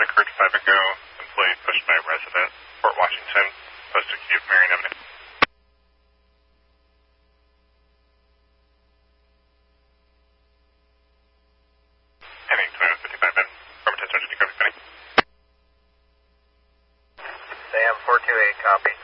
occurred 5 ago. Employee pushed by a resident. Fort Washington, posted Q, Marion Avenue. Heading to 55 in. Affirmative, Sergeant Jacoby Penny. Sam 428, copy.